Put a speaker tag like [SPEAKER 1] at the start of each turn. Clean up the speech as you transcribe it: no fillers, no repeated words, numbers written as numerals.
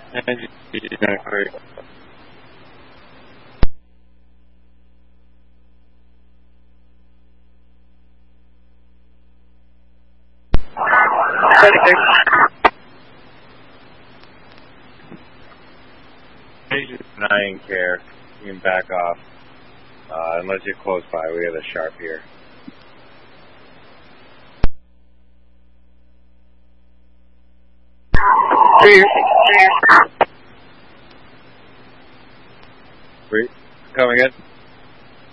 [SPEAKER 1] And you know, great. Denying care. You can back off. Unless you're close by, we have a sharp here. Come again?